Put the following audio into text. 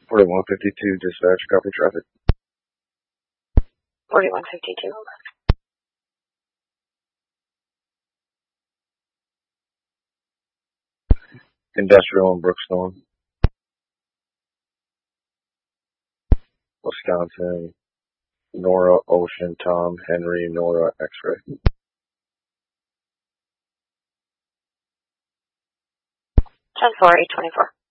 4152, dispatch, copy traffic. 4152. Industrial in Brookstone, Wisconsin. Nora, Ocean, Tom, Henry, Nora, X-ray. 10-4, 824.